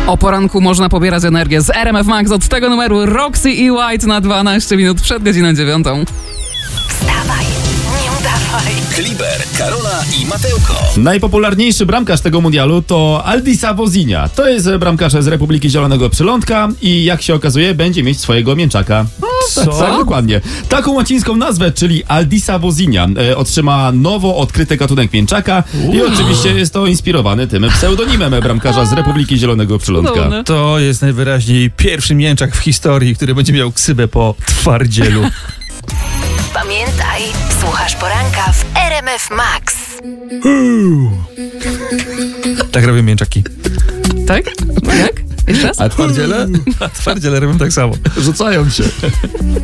O poranku można pobierać energię z RMF Max. Od tego numeru Roxy i White na 12 minut przed godziną 9. Wstawaj, nie udawaj. Kliber, Karola i Matełko. Najpopularniejszy bramkarz tego mundialu to Aldisa Wozinha. To jest bramkarz z Republiki Zielonego Przylądka i jak się okazuje będzie mieć swojego mięczaka. Co? Tak, dokładnie. Taką łacińską nazwę, czyli Aldisa Wozinha, otrzyma nowo odkryty gatunek mięczaka i oczywiście jest to inspirowany tym pseudonimem bramkarza z Republiki Zielonego Przylądka. Cudowne. To jest najwyraźniej pierwszy mięczak w historii, który będzie miał ksywę po twardzielu. Pamiętaj, słuchasz poranka w RMF Max. Tak robią mięczaki. Tak? Jak? Jeszcze raz? A twardziele A twardziele robią tak samo. rzucają się.